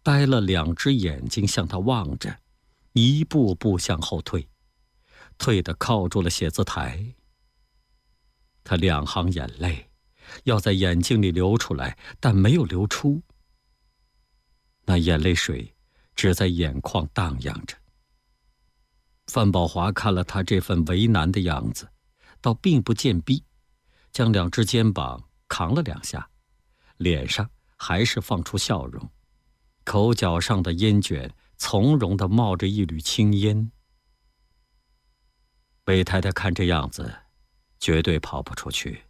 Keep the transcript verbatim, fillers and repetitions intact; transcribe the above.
呆了两只眼睛向他望着，一步步向后退，退得靠住了写字台。他两行眼泪要在眼睛里流出来，但没有流出，那眼泪水只在眼眶荡漾着。范宝华看了他这份为难的样子，倒并不见逼，将两只肩膀扛了两下，脸上还是放出笑容，口角上的烟卷从容地冒着一缕青烟。韦太太看这样子，绝对跑不出去。